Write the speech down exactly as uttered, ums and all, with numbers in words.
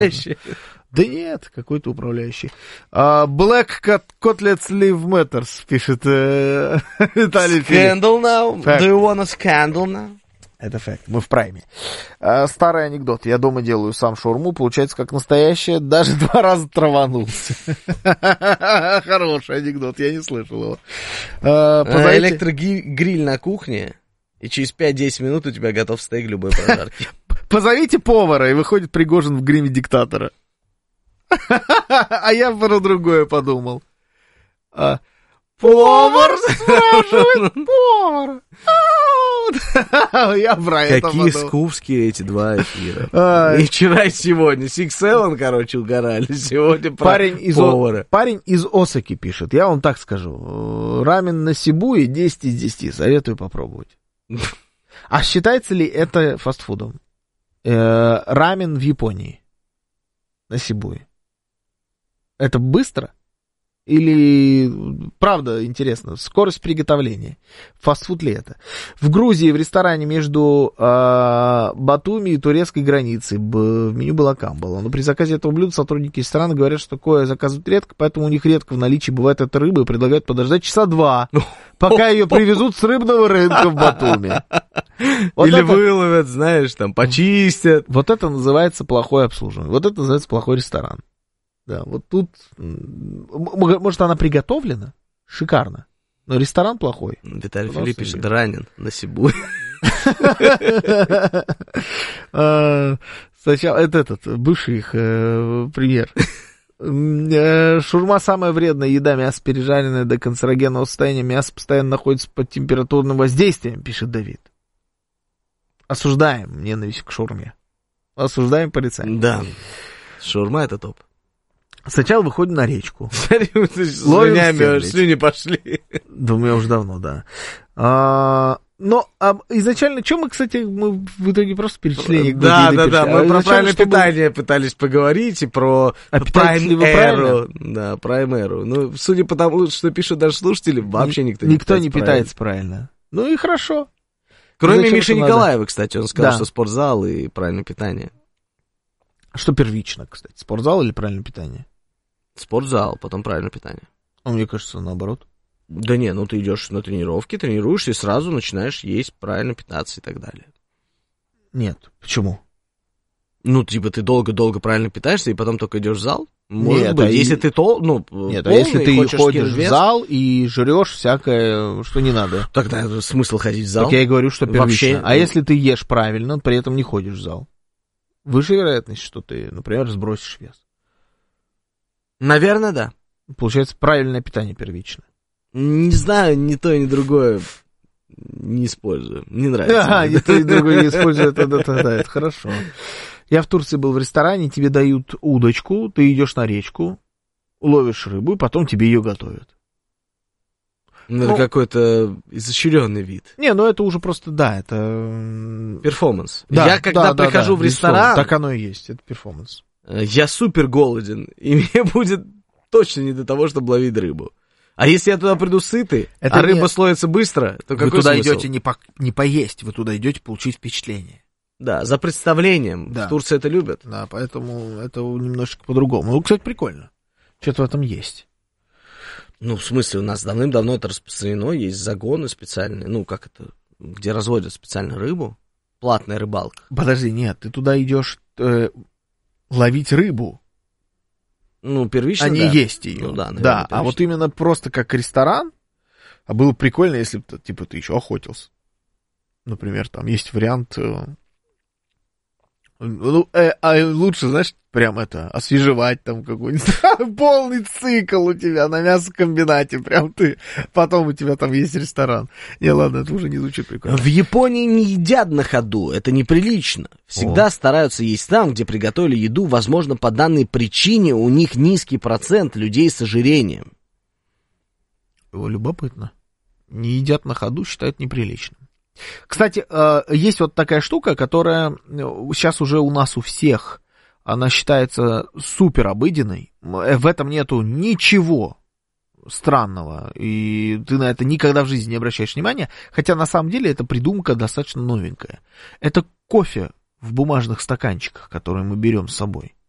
Да нет, какой-то управляющий. Uh, Black Cutlets Live Matters, пишет uh, Виталий. Scandal now? Fact. Do you want a scandal now? Это факт, мы в прайме. Uh, старый анекдот. Я дома делаю сам шаурму, получается как настоящая, даже два раза траванулся. Хороший анекдот, я не слышал его. Uh, позовите... Электрогриль на кухне, и через пять-десять минут у тебя готов стейк любой прожарки. Позовите повара, и выходит Пригожин в гриме диктатора. А я про другое подумал. А, повар спрашивает повара. Я про это подумал. Какие скупские эти два эфира. И вчера, и сегодня. Six Seven, короче, угорали. Сегодня про парень из повара. Парень из Осаки пишет. Я вам так скажу. Рамен на Сибуе десять из десяти. Советую попробовать. А считается ли это фастфудом? Рамен в Японии. На Сибуе. Это быстро? Или, правда, интересно, скорость приготовления? Фастфуд ли это? В Грузии в ресторане между э, Батуми и турецкой границей в меню была камбала. Но при заказе этого блюда сотрудники ресторана говорят, что такое заказывают редко, поэтому у них редко в наличии бывает эта рыба и предлагают подождать часа два, пока ее привезут с рыбного рынка в Батуми. Вот Или это... выловят, знаешь, там, почистят. Вот это называется плохое обслуживание. Вот это называется плохой ресторан. Да, вот тут, может, она приготовлена? Шикарно. Но ресторан плохой. Виталий Филипп пишет, ранен на Сибуе. Сначала, это этот, бывший их премьер. Шаурма самая вредная еда, мясо пережаренное до канцерогенного состояния, мясо постоянно находится под температурным воздействием, пишет Давид. Осуждаем ненависть к шаурме. Осуждаем, порицаем. Да, шаурма это топ. Сначала выходим на речку. Слюнями, слюни пошли. Да, у меня уже давно, да. А, но а, изначально, что мы, кстати, мы в итоге просто перечисление. Да, да, да, мы а про правильное чтобы... питание пытались поговорить и про а Prime Era. Да, Prime Era. Ну, судя по тому, что пишут даже слушатели, вообще никто не Никто не питается правильно. Ну и хорошо. Кроме Миши Николаева, кстати, он сказал, что спортзал и правильное питание. Что первично, кстати, спортзал или правильное питание? Спортзал, потом правильное питание. А мне кажется, наоборот. Да не, ну ты идешь на тренировки, тренируешься и сразу начинаешь есть, правильно питаться и так далее. Нет, почему? Ну, типа ты долго-долго правильно питаешься и потом только идешь в зал? Может Нет, быть, а если и... ты тол... ну, Нет, полный, а если ты ходишь в зал и жрешь всякое, что не надо? Тогда смысл ходить в зал? Так я и говорю, что первично. Вообще... А если ты ешь правильно, при этом не ходишь в зал? Выше вероятность, что ты, например, сбросишь вес. Наверное, да. Получается, правильное питание первично. Не знаю, ни то, ни другое не использую. Не нравится. Ага, ни то, ни другое не использую, это, это, это, это хорошо. Я в Турции был в ресторане, тебе дают удочку, ты идешь на речку, ловишь рыбу, и потом тебе ее готовят. Ну, это ну, какой-то изощренный вид. Не, ну это уже просто, да, это... Перформанс. Да, я когда да, прихожу да, в ресторан... Так оно и есть, это перформанс. Я супер голоден, и мне будет точно не до того, чтобы ловить рыбу. А если я туда приду сытый, это а не... рыба слоится быстро, то какой Вы туда смысл? идете не, по... не поесть, вы туда идете получить впечатление. Да, за представлением. Да. В Турции это любят. Да, поэтому это немножечко по-другому. Ну, кстати, прикольно. Что-то в этом есть. Ну, в смысле, у нас давным-давно это распространено, есть загоны специальные, ну, как это, где разводят специально рыбу, платная рыбалка. Подожди, нет, ты туда идешь э, ловить рыбу. Ну, первично, а не да. есть ее. Ну, да, наверное, да, первично. А вот именно просто как ресторан, а было прикольно, если бы, типа, ты еще охотился. Например, там есть вариант... Э, Ну, э, а лучше, знаешь, прям это, освежевать там какой-нибудь полный цикл у тебя на мясокомбинате, прям ты, потом у тебя там есть ресторан. Не, ладно, это уже не звучит прикольно. В Японии не едят на ходу, это неприлично. Всегда О. стараются есть там, где приготовили еду, возможно, по данной причине у них низкий процент людей с ожирением. Любопытно. Не едят на ходу, считают неприличным. Кстати, есть вот такая штука, которая сейчас уже у нас у всех, она считается супер обыденной. В этом нету ничего странного, и ты на это никогда в жизни не обращаешь внимания, хотя на самом деле эта придумка достаточно новенькая. Это кофе в бумажных стаканчиках, которые мы берем с собой.